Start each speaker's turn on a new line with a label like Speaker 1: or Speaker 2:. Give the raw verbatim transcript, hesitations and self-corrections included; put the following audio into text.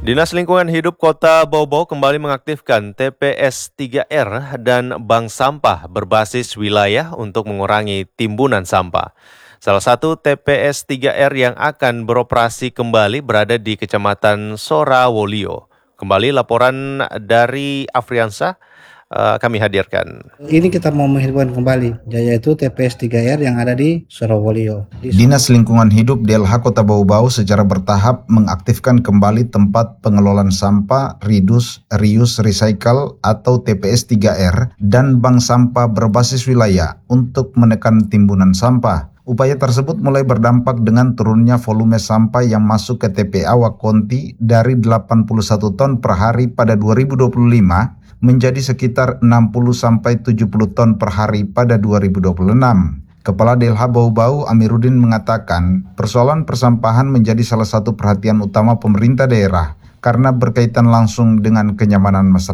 Speaker 1: Dinas Lingkungan Hidup Kota Bau-Bau kembali mengaktifkan T P S tiga R dan bank sampah berbasis wilayah untuk mengurangi timbunan sampah. Salah satu T P S tiga R yang akan beroperasi kembali berada di Kecamatan Sorawolio. Kembali laporan dari Afriansa uh, kami hadirkan.
Speaker 2: Ini kita mau menghidupkan kembali, yaitu T P S tiga R yang ada di Sorawolio.
Speaker 3: Dinas Lingkungan Hidup D L H Kota Bau-Bau secara bertahap mengaktifkan kembali tempat pengelolaan sampah Reduce, Reuse, Recycle atau T P S tiga R dan bank sampah berbasis wilayah untuk menekan timbunan sampah. Upaya tersebut mulai berdampak dengan turunnya volume sampah yang masuk ke T P A Wakonti dari delapan puluh satu ton per hari pada dua ribu dua puluh lima menjadi sekitar enam puluh sampai tujuh puluh ton per hari pada dua ribu dua puluh enam. Kepala D L H Bau-Bau Amiruddin mengatakan persoalan persampahan menjadi salah satu perhatian utama pemerintah daerah karena berkaitan langsung dengan kenyamanan masyarakat.